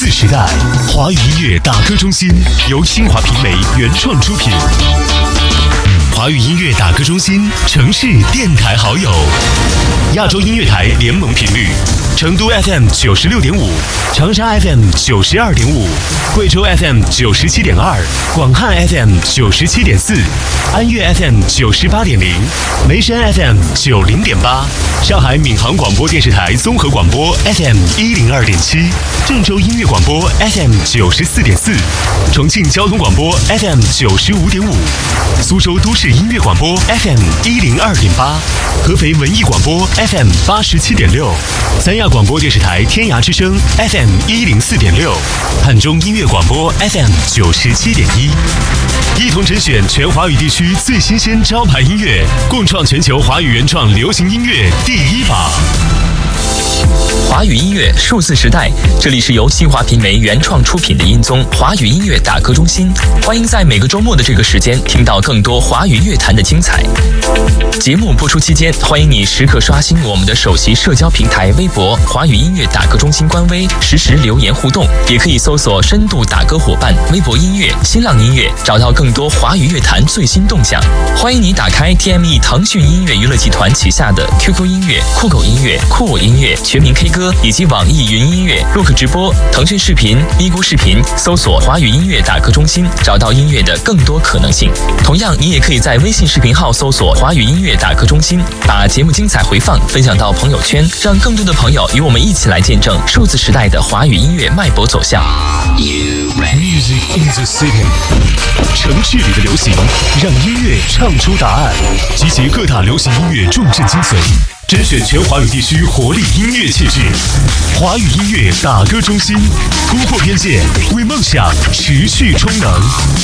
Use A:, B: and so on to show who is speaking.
A: 字时代，华语音乐打歌中心由新华平媒原创出品。华语音乐打歌中心城市电台好友，亚洲音乐台联盟频率：成都 FM 96.5，长沙 FM 92.5，贵州 FM 97.2，广汉 FM 97.4，安岳 FM 98.0，眉山 FM 90.8，上海闵行广播电视台综合广播 FM 102.7，郑州音乐广播 FM 94.4，重庆交通广播 FM 95.5，苏州都市音乐广播 FM 102.8，合肥文艺广播 FM 87.6，三亚广播电视台天涯之声 FM 104.6，汉中音乐广播 FM 97.1，一同甄选全华语地区最新鲜招牌音乐，共创全球华语原创流行音乐第一榜。
B: 华语音乐数字时代，这里是由新华平媒原创出品的音综华语音乐打歌中心，欢迎在每个周末的这个时间听到更多华语乐坛的精彩。节目播出期间，欢迎你时刻刷新我们的首席社交平台微博华语音乐打歌中心官微，实时留言互动，也可以搜索深度打歌伙伴微博音乐、新浪音乐，找到更多华语乐坛最新动向。欢迎你打开 TME 腾讯音乐娱乐集团旗下的 QQ 音乐、酷狗音乐、酷我音乐、全民 K 歌以及网易云音乐、Look 直播、腾讯视频、咪咕视频，搜索华语音乐打歌中心，找到音乐的更多可能性。同样，你也可以在微信视频号搜索华语音乐打歌中心，把节目精彩回放分享到朋友圈，让更多的朋友与我们一起来见证数字时代的华语音乐脉搏走向。
A: Music in the city， 城市里的流行，让音乐唱出答案，集结各大流行音乐重镇精髓，甄选全华语地区活力音乐气质。华语音乐打歌中心，突破边界，为梦想持续充能。